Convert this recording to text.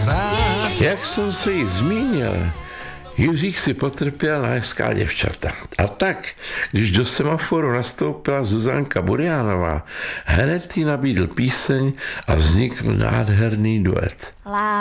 Jak jsem se jí zmínil, Jiřík si potrpěl na hezká děvčata. A tak, když do semaforu nastoupila Zuzanka Buriánová, hned jí nabídl píseň a vznikl nádherný duet.